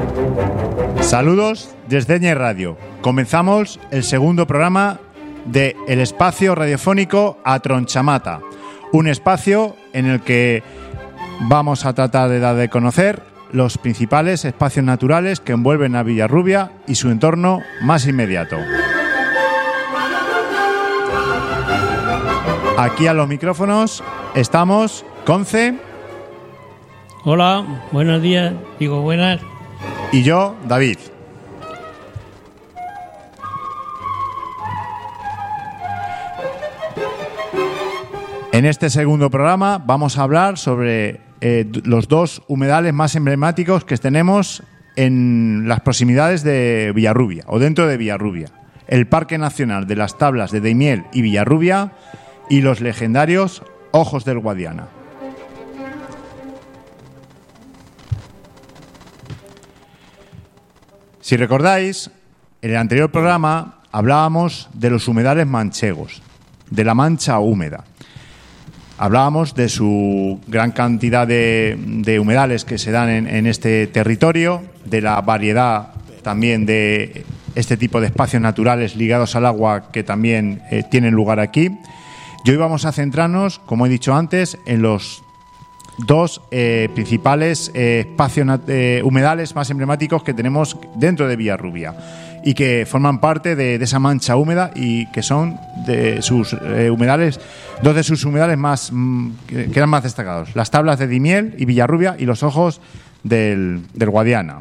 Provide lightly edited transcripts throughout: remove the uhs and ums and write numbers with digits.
Saludos desde Ñe Radio. Comenzamos el segundo programa de El Espacio Radiofónico a Tronchamata, un espacio en el que vamos a tratar de dar de conocer los principales espacios naturales que envuelven a Villarrubia y su entorno más inmediato. Aquí a los micrófonos estamos Conce. Hola, buenos días, digo buenas. Y yo, David. En este segundo programa vamos a hablar sobre los dos humedales más emblemáticos que tenemos en las proximidades de Villarrubia o dentro de Villarrubia: el Parque Nacional de las Tablas de Daimiel y Villarrubia y los legendarios Ojos del Guadiana. Si recordáis, en el anterior programa hablábamos de los humedales manchegos, de la mancha húmeda. Hablábamos de su gran cantidad de humedales que se dan en este territorio, de la variedad también de este tipo de espacios naturales ligados al agua que también tienen lugar aquí. Y hoy vamos a centrarnos, como he dicho antes, en los dos principales espacios humedales más emblemáticos que tenemos dentro de Villarrubia y que forman parte de esa mancha húmeda y que son de sus humedales, dos de sus humedales más que eran más destacados: las Tablas de Daimiel y Villarrubia y los Ojos del Guadiana.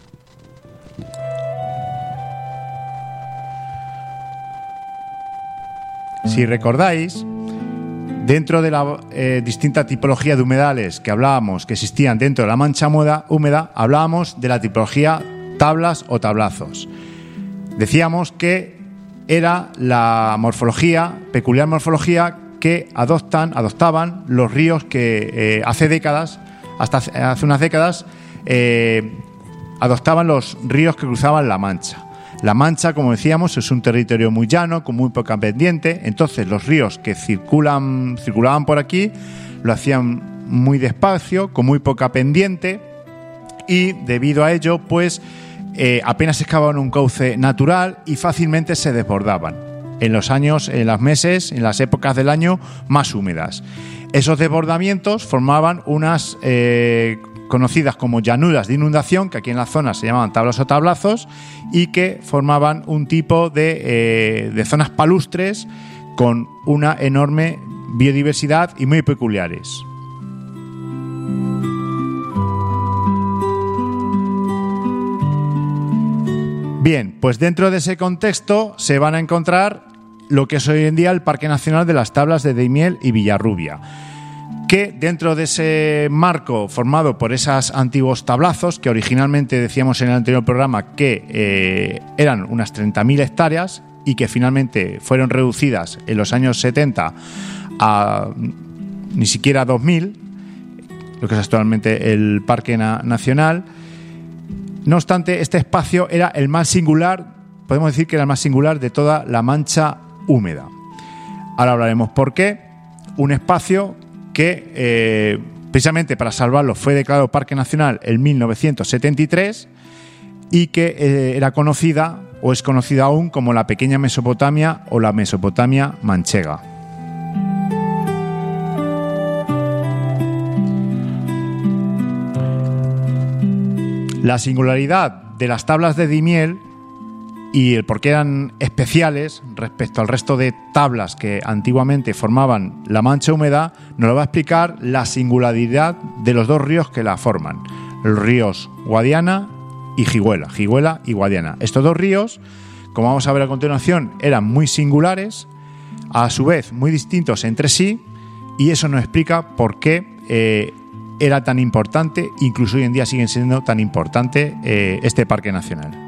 Si recordáis, dentro de la distinta tipología de humedales que hablábamos que existían dentro de la mancha húmeda, hablábamos de la tipología tablas o tablazos. Decíamos que era la morfología, peculiar morfología que adoptaban los ríos que hasta hace unas décadas, adoptaban los ríos que cruzaban la Mancha. La Mancha, como decíamos, es un territorio muy llano, con muy poca pendiente. Entonces los ríos que circulaban por aquí lo hacían muy despacio, con muy poca pendiente, y debido a ello, pues apenas excavaban un cauce natural y fácilmente se desbordaban en las épocas del año más húmedas. Esos desbordamientos formaban unas conocidas como llanuras de inundación, que aquí en la zona se llamaban tablas o tablazos, y que formaban un tipo de zonas palustres con una enorme biodiversidad y muy peculiares. Bien, pues dentro de ese contexto se van a encontrar lo que es hoy en día el Parque Nacional de las Tablas de Daimiel y Villarrubia, que dentro de ese marco formado por esos antiguos tablazos, que originalmente decíamos en el anterior programa que eran unas 30.000 hectáreas y que finalmente fueron reducidas en los años 70 a ni siquiera 2.000, lo que es actualmente el Parque Nacional. No obstante, este espacio era el más singular, podemos decir que era el más singular de toda la mancha húmeda. Ahora hablaremos por qué. Un espacio que precisamente para salvarlo fue declarado Parque Nacional en 1973 y que era conocida o es conocida aún como la Pequeña Mesopotamia o la Mesopotamia manchega. La singularidad de las Tablas de Daimiel y el por qué eran especiales respecto al resto de tablas que antiguamente formaban la mancha húmeda nos lo va a explicar la singularidad de los dos ríos que la forman, los ríos Guadiana y Jigüela y Guadiana. Estos dos ríos, como vamos a ver a continuación, eran muy singulares, a su vez muy distintos entre sí, y eso nos explica por qué era tan importante, incluso hoy en día siguen siendo tan importante este Parque Nacional.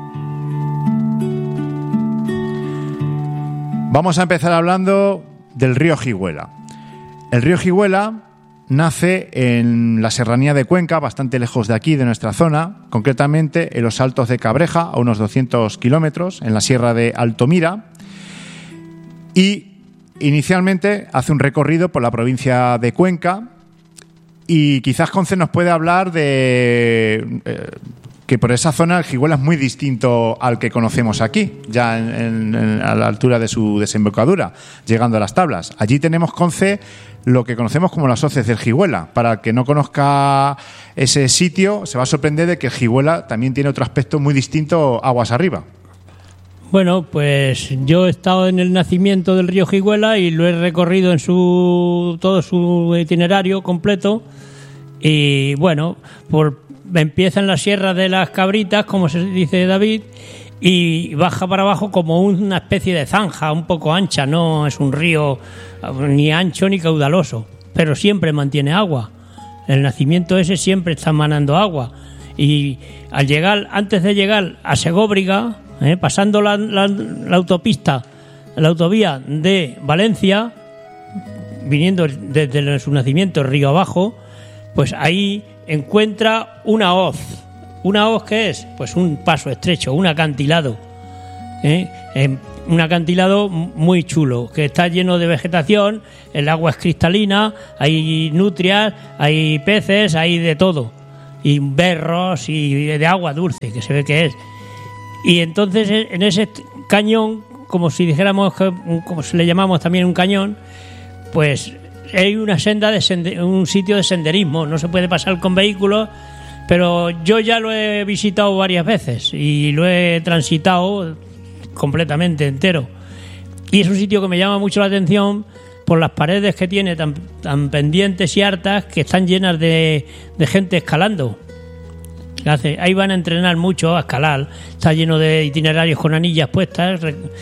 Vamos a empezar hablando del río Jigüela. El río Jigüela nace en la serranía de Cuenca, bastante lejos de aquí, de nuestra zona, concretamente en los Altos de Cabreja, a unos 200 kilómetros, en la sierra de Altomira, y inicialmente hace un recorrido por la provincia de Cuenca, y quizás Conce nos puede hablar de que por esa zona el Jiguela es muy distinto al que conocemos aquí, ya a la altura de su desembocadura, llegando a las tablas. Allí tenemos, Conce, lo que conocemos como las hoces del Jiguela. Para el que no conozca ese sitio, se va a sorprender de que el Jiguela también tiene otro aspecto muy distinto aguas arriba. Bueno, pues yo he estado en el nacimiento del río Jiguela y lo he recorrido en todo su itinerario completo. Y bueno, empieza en la Sierra de las Cabritas, como se dice David, y baja para abajo como una especie de zanja, un poco ancha. No es un río ni ancho ni caudaloso, pero siempre mantiene agua. El nacimiento ese siempre está manando agua. Y antes de llegar a Segóbriga, pasando la autopista, la autovía de Valencia, viniendo desde su nacimiento río abajo, pues ahí encuentra una hoz. ¿Una hoz qué es? Pues un paso estrecho, un acantilado. Un acantilado muy chulo, que está lleno de vegetación, el agua es cristalina, hay nutrias, hay peces, hay de todo. Y berros y de agua dulce, que se ve que es. Y entonces en ese cañón, como si dijéramos, como si le llamamos también un cañón, pues hay una senda un sitio de senderismo. No se puede pasar con vehículos, pero yo ya lo he visitado varias veces y lo he transitado completamente entero. Y es un sitio que me llama mucho la atención por las paredes que tiene tan pendientes y hartas, que están llenas de gente escalando. Ahí van a entrenar mucho a escalar. Está lleno de itinerarios con anillas puestas,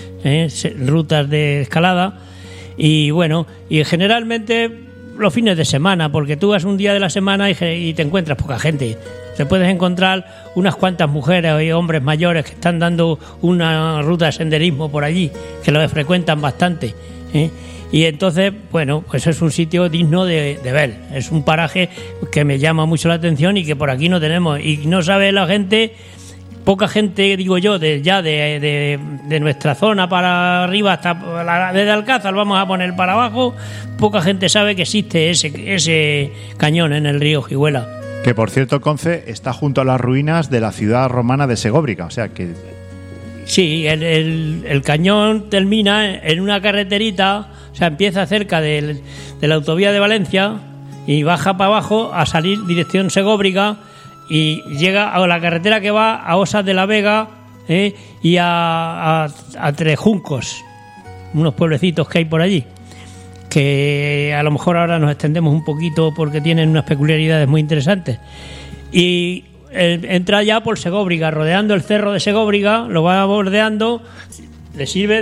rutas de escalada. Y bueno, y generalmente los fines de semana, porque tú vas un día de la semana y te encuentras poca gente. Te puedes encontrar unas cuantas mujeres y hombres mayores que están dando una ruta de senderismo por allí, que lo frecuentan bastante. Y entonces, bueno, pues es un sitio digno de ver. Es un paraje que me llama mucho la atención y que por aquí no tenemos. Y no sabe la gente, poca gente, digo yo, de nuestra zona para arriba hasta desde Alcázar, vamos a poner para abajo, poca gente sabe que existe ese cañón en el río Jiguela. Que por cierto, Conce, está junto a las ruinas de la ciudad romana de Segóbriga, o sea que... Sí, el cañón termina en una carreterita, o sea, empieza cerca de la autovía de Valencia y baja para abajo a salir dirección Segóbriga y llega a la carretera que va a Osas de la Vega y a Trejuncos, unos pueblecitos que hay por allí, que a lo mejor ahora nos extendemos un poquito porque tienen unas peculiaridades muy interesantes. Y entra ya por Segóbriga, rodeando el cerro de Segóbriga, lo va bordeando, le sirve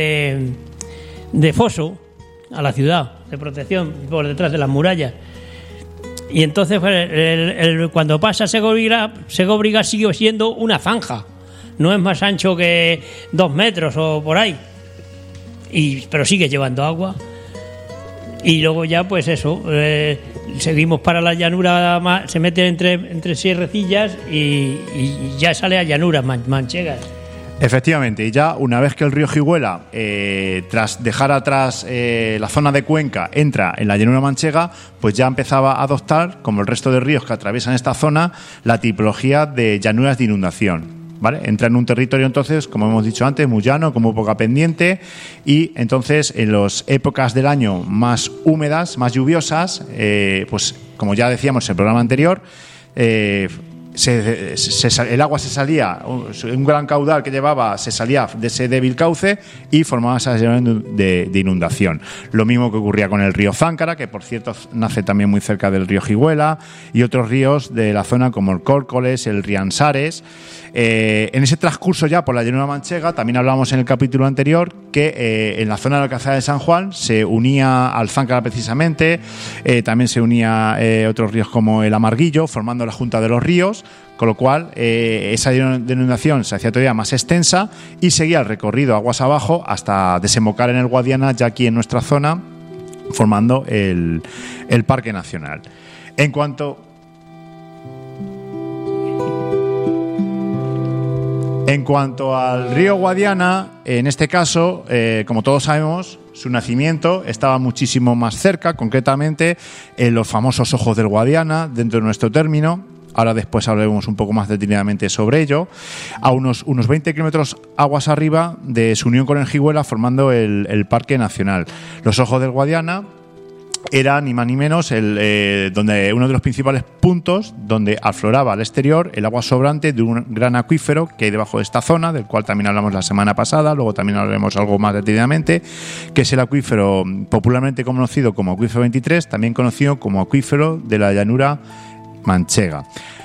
de foso a la ciudad, de protección por detrás de las murallas. Y entonces cuando pasa Segóbriga sigue siendo una zanja, no es más ancho que 2 metros o por ahí, pero sigue llevando agua. Y luego ya pues eso, seguimos para la llanura, se mete entre sierrecillas y ya sale a llanuras manchegas. Efectivamente, y ya una vez que el río Jiguela, tras dejar atrás la zona de Cuenca, entra en la llanura manchega, pues ya empezaba a adoptar, como el resto de ríos que atraviesan esta zona, la tipología de llanuras de inundación. ¿Vale? Entra en un territorio entonces, como hemos dicho antes, muy llano, con muy poca pendiente, y entonces en las épocas del año más húmedas, más lluviosas, pues como ya decíamos en el programa anterior, el agua se salía, un gran caudal que llevaba se salía de ese débil cauce y formaba esas zonas de inundación. Lo mismo que ocurría con el río Záncara, que por cierto nace también muy cerca del río Jiguela, y otros ríos de la zona como el Córcoles, el Riansares. En ese transcurso ya por la llanura manchega, también hablábamos en el capítulo anterior que en la zona de la Alcázar de San Juan se unía al Záncara precisamente, también se unía otros ríos como el Amarguillo, formando la Junta de los Ríos, con lo cual esa inundación se hacía todavía más extensa y seguía el recorrido aguas abajo hasta desembocar en el Guadiana, ya aquí en nuestra zona, formando el Parque Nacional. En cuanto al río Guadiana, en este caso, como todos sabemos, su nacimiento estaba muchísimo más cerca, concretamente en los famosos Ojos del Guadiana, dentro de nuestro término, ahora después hablaremos un poco más detenidamente sobre ello, a unos 20 kilómetros aguas arriba de su unión con el Jigüela, formando el Parque Nacional. Los Ojos del Guadiana era ni más ni menos donde uno de los principales puntos donde afloraba al exterior el agua sobrante de un gran acuífero que hay debajo de esta zona, del cual también hablamos la semana pasada, luego también hablaremos algo más detenidamente, que es el acuífero popularmente conocido como Acuífero 23, también conocido como Acuífero de la Llanura Manchega.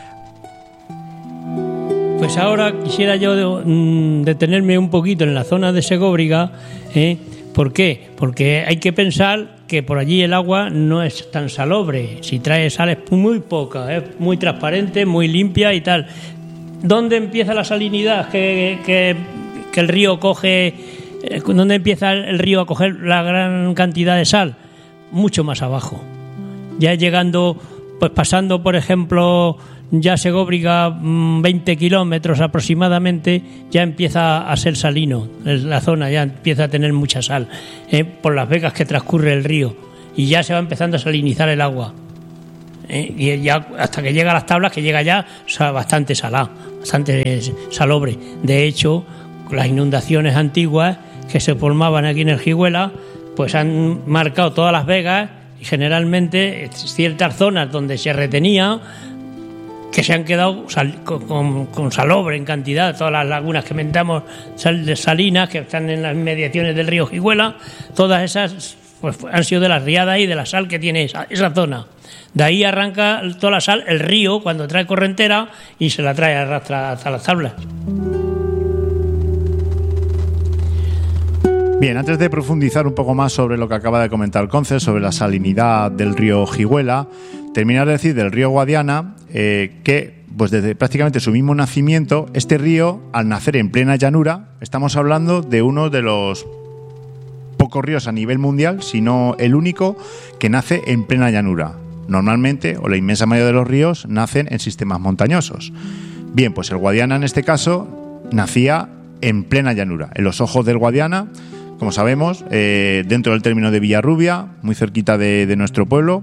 Pues ahora quisiera yo detenerme un poquito en la zona de Segóbriga. ¿Por qué? Porque hay que pensar que por allí el agua no es tan salobre. Si trae sal es muy poca, es muy transparente, muy limpia y tal. ¿Dónde empieza la salinidad que el río coge? ¿Dónde empieza el río a coger la gran cantidad de sal? Mucho más abajo. Ya llegando, pues pasando, por ejemplo, ya Segóbriga, 20 kilómetros aproximadamente, ya empieza a ser salino. La zona ya empieza a tener mucha sal, por las vegas que transcurre el río, y ya se va empezando a salinizar el agua. Y ya hasta que llega a las tablas, que llega ya bastante salada, bastante salobre. De hecho, las inundaciones antiguas que se formaban aquí en el Jigüela, pues han marcado todas las vegas, y generalmente ciertas zonas donde se retenía, que se han quedado con salobre en cantidad. Todas las lagunas que mentamos salinas, que están en las inmediaciones del río Jigüela, todas esas pues han sido de las riadas y de la sal que tiene esa zona. De ahí arranca toda la sal el río cuando trae correntera y se la trae arrastra hasta las tablas. Bien, antes de profundizar un poco más sobre lo que acaba de comentar Conce, sobre la salinidad del río Jigüela, terminar de decir del río Guadiana que pues desde prácticamente su mismo nacimiento, este río, al nacer en plena llanura, estamos hablando de uno de los pocos ríos a nivel mundial, si no el único, que nace en plena llanura. Normalmente, o la inmensa mayoría de los ríos, nacen en sistemas montañosos. Bien, pues el Guadiana en este caso nacía en plena llanura, en los Ojos del Guadiana, como sabemos, dentro del término de Villarrubia, muy cerquita de nuestro pueblo,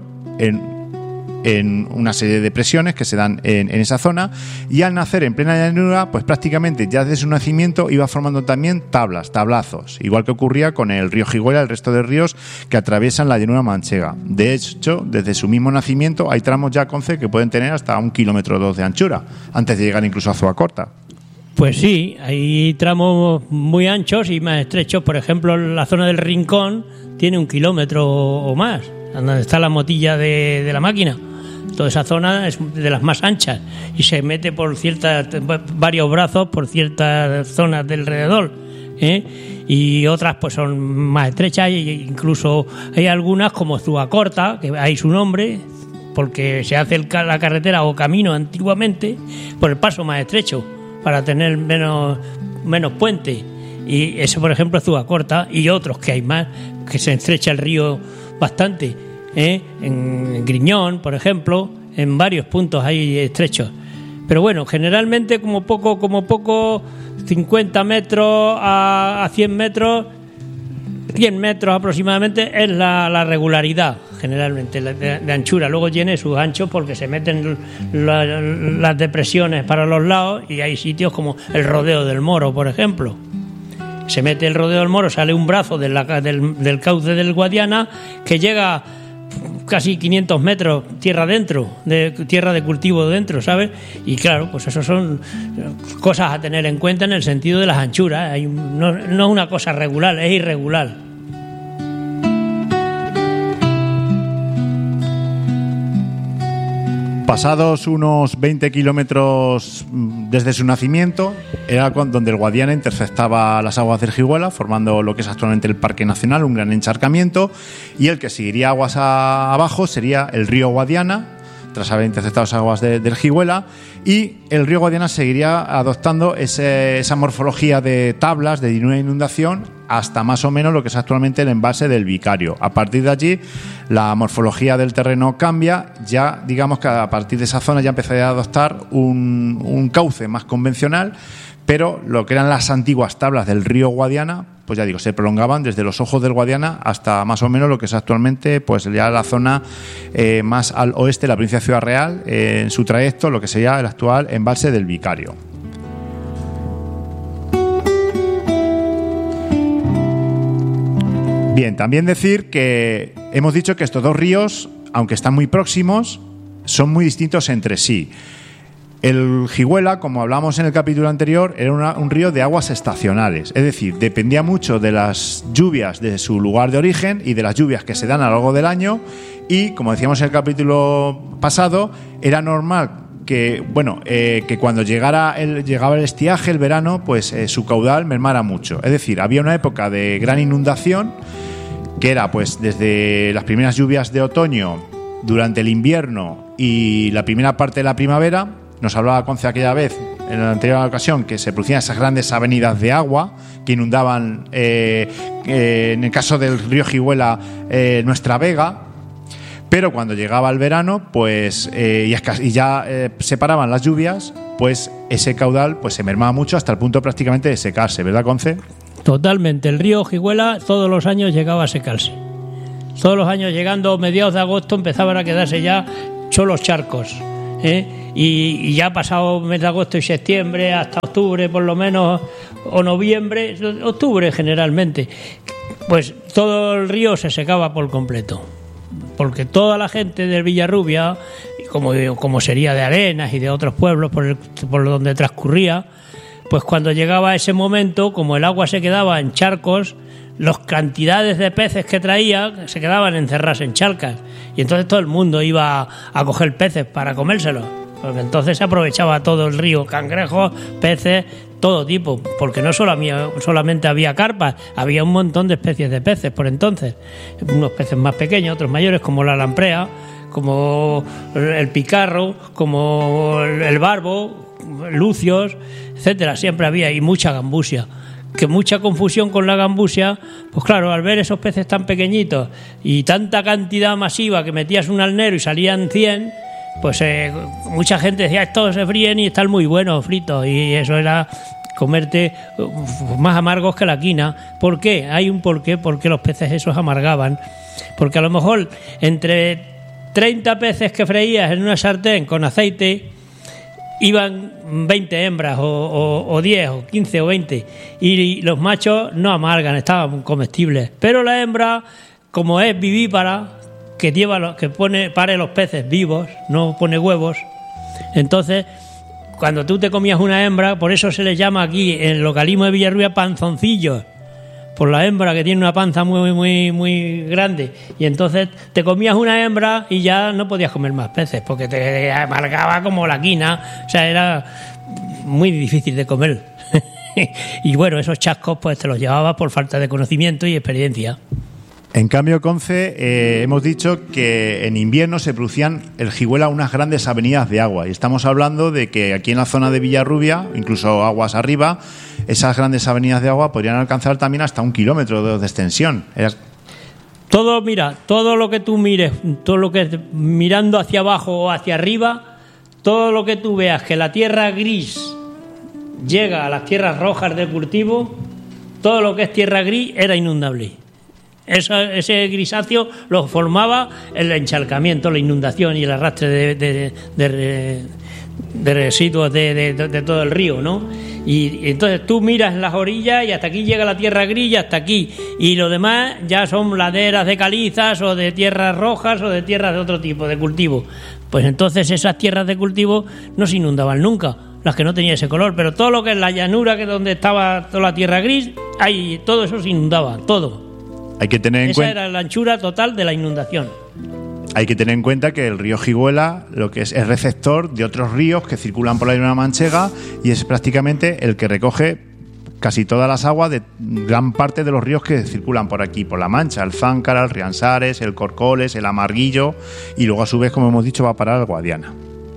en una serie de depresiones que se dan en esa zona, y al nacer en plena llanura, pues prácticamente ya desde su nacimiento iba formando también tablazos, igual que ocurría con el río Jigüela y el resto de ríos que atraviesan la llanura manchega. De hecho, desde su mismo nacimiento hay tramos ya, Conce, que pueden tener hasta 1,2 kilómetros de anchura, antes de llegar incluso a Azuacorta. Pues sí, hay tramos muy anchos y más estrechos. Por ejemplo, la zona del Rincón tiene 1 kilómetro o más, donde está la motilla de la máquina. Toda esa zona es de las más anchas y se mete por varios brazos por ciertas zonas del alrededor, y otras pues son más estrechas, e incluso hay algunas como Azuacorta, que hay su nombre porque se hace la carretera o camino antiguamente por el paso más estrecho para tener menos puente, y eso por ejemplo es Azuacorta, y otros que hay más, que se estrecha el río bastante, en Griñón por ejemplo, en varios puntos hay estrechos, pero bueno, generalmente como poco 50 metros a 100 metros 100 metros aproximadamente es la regularidad generalmente de anchura. Luego tiene sus anchos porque se meten las depresiones para los lados, y hay sitios como el Rodeo del Moro, por ejemplo. Se mete el Rodeo del Moro, sale un brazo del cauce del Guadiana que llega casi 500 metros tierra dentro, tierra de cultivo dentro, ¿sabes? Y claro, pues eso son cosas a tener en cuenta en el sentido de las anchuras. No es una cosa regular, es irregular. Pasados unos 20 kilómetros desde su nacimiento, era donde el Guadiana interceptaba las aguas del Jigüela, formando lo que es actualmente el Parque Nacional, un gran encharcamiento, y el que seguiría aguas abajo sería el río Guadiana, tras haber interceptado las aguas del Jigüela, y el río Guadiana seguiría adoptando esa morfología de tablas, de inundación, hasta más o menos lo que es actualmente el embalse del Vicario. A partir de allí, la morfología del terreno cambia, ya digamos que a partir de esa zona ya empezaría a adoptar un cauce más convencional, pero lo que eran las antiguas tablas del río Guadiana, pues ya digo, se prolongaban desde los ojos del Guadiana hasta más o menos lo que es actualmente pues ya la zona más al oeste de la provincia de Ciudad Real, en su trayecto, lo que sería el actual embalse del Vicario. Bien, también decir que hemos dicho que estos dos ríos, aunque están muy próximos, son muy distintos entre sí. El Jigüela, como hablamos en el capítulo anterior, era un río de aguas estacionales, es decir, dependía mucho de las lluvias de su lugar de origen y de las lluvias que se dan a lo largo del año, y como decíamos en el capítulo pasado, era normal que cuando llegaba el estiaje, el verano, pues su caudal mermara mucho. Es decir, había una época de gran inundación que era pues desde las primeras lluvias de otoño, durante el invierno y la primera parte de la primavera. Nos hablaba Conce aquella vez, en la anterior ocasión, que se producían esas grandes avenidas de agua que inundaban, en el caso del río Jigüela, nuestra vega. Pero cuando llegaba el verano, pues y ya se paraban las lluvias, pues ese caudal pues se mermaba mucho hasta el punto prácticamente de secarse, ¿verdad, Conce? Totalmente. El río Jigüela todos los años llegaba a secarse. Todos los años, llegando a mediados de agosto, empezaban a quedarse ya cholos charcos, y ya pasado mes de agosto y septiembre hasta octubre por lo menos, o noviembre, octubre generalmente, pues todo el río se secaba por completo, porque toda la gente del Villarrubia, como sería de Arenas y de otros pueblos por donde transcurría, pues cuando llegaba ese momento, como el agua se quedaba en charcos, las cantidades de peces que traía se quedaban encerradas en charcas, y entonces todo el mundo iba a coger peces para comérselos, porque entonces se aprovechaba todo el río, cangrejos, peces, todo tipo, porque no solamente había carpas, había un montón de especies de peces por entonces, unos peces más pequeños, otros mayores, como la lamprea, como el picarro, como el barbo, lucios, etcétera. Siempre había, y mucha gambusia. Que mucha confusión con la gambusia, pues claro, al ver esos peces tan pequeñitos y tanta cantidad masiva que metías un alnero y salían 100, pues mucha gente decía, estos se fríen y están muy buenos fritos, y eso era comerte más amargos que la quina. ¿Por qué? Hay un porqué, porque los peces esos amargaban, porque a lo mejor entre 30 peces que freías en una sartén con aceite iban 20 hembras o 10 o 15 o 20, y los machos no amargan, estaban comestibles, pero la hembra, como es vivípara, que pare los peces vivos, no pone huevos, entonces cuando tú te comías una hembra, por eso se les llama aquí en el localismo de Villarrubia panzoncillos, por la hembra que tiene una panza muy muy muy grande, y entonces te comías una hembra y ya no podías comer más peces porque te amargaba como la quina, o sea, era muy difícil de comer. Y bueno, esos chascos pues te los llevabas por falta de conocimiento y experiencia. En cambio, Conce, hemos dicho que en invierno se producían el Jigüela unas grandes avenidas de agua, y estamos hablando de que aquí en la zona de Villarrubia, incluso aguas arriba, esas grandes avenidas de agua podrían alcanzar también hasta 1 kilómetro de extensión. Todo lo que tú mires, todo lo que mirando hacia abajo o hacia arriba, todo lo que tú veas que la tierra gris llega a las tierras rojas de cultivo, todo lo que es tierra gris era inundable. Ese grisáceo lo formaba el encharcamiento, la inundación y el arrastre de residuos de todo el río, ¿no? Y entonces tú miras las orillas y hasta aquí llega la tierra gris y hasta aquí, y lo demás ya son laderas de calizas o de tierras rojas o de tierras de otro tipo de cultivo. Pues entonces esas tierras de cultivo no se inundaban nunca, las que no tenían ese color, pero todo lo que es la llanura, que es donde estaba toda la tierra gris, ahí todo eso se inundaba, todo. Hay que tener en cuenta. Esa era la anchura total de la inundación. Hay que tener en cuenta que el río Jigüela lo que es receptor de otros ríos que circulan por la llanura manchega, y es prácticamente el que recoge casi todas las aguas de gran parte de los ríos que circulan por aquí, por la Mancha, el Záncara, el Riansares, el Corcoles, el Amarguillo, y luego a su vez, como hemos dicho, va a parar al Guadiana.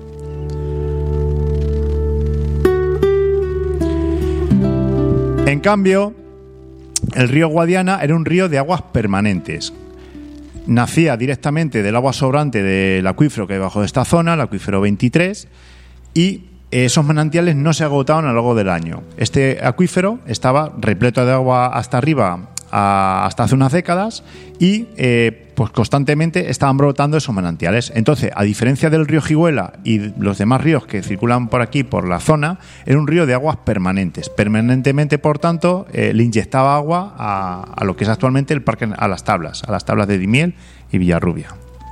En cambio, el río Guadiana era un río de aguas permanentes. Nacía directamente del agua sobrante del acuífero que hay bajo de esta zona, el acuífero 23, y esos manantiales no se agotaban a lo largo del año. Este acuífero estaba repleto de agua hasta arriba hasta hace unas décadas y pues constantemente estaban brotando esos manantiales. Entonces, a diferencia del río Jiguela y los demás ríos que circulan por aquí, por la zona, era un río de aguas permanentes. Permanentemente, por tanto, le inyectaba agua a lo que es actualmente el parque, a las tablas de Daimiel y Villarrubia.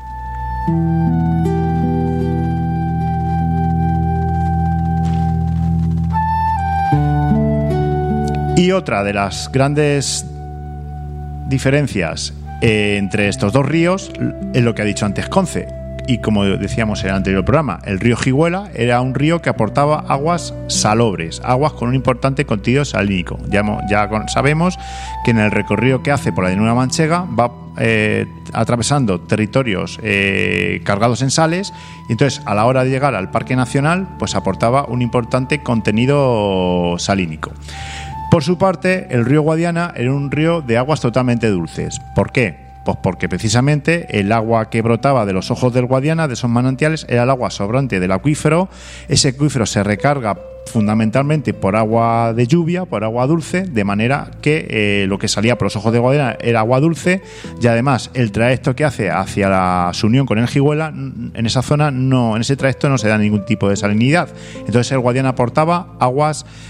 Y otra de las grandes diferencias entre estos dos ríos es lo que ha dicho antes Conce. Y como decíamos en el anterior programa, el río Jiguela era un río que aportaba aguas salobres, aguas con un importante contenido salínico. Ya sabemos que en el recorrido que hace por la llanura manchega va atravesando territorios cargados en sales, y entonces a la hora de llegar al Parque Nacional pues aportaba un importante contenido salínico. Por su parte, el río Guadiana era un río de aguas totalmente dulces. ¿Por qué? Pues porque precisamente el agua que brotaba de los ojos del Guadiana, de esos manantiales, era el agua sobrante del acuífero. Ese acuífero se recarga fundamentalmente por agua de lluvia, por agua dulce, de manera que lo que salía por los ojos de Guadiana era agua dulce, y además el trayecto que hace hacia su unión con el Jiguela, en esa zona, en ese trayecto no se da ningún tipo de salinidad. Entonces el Guadiana aportaba aguas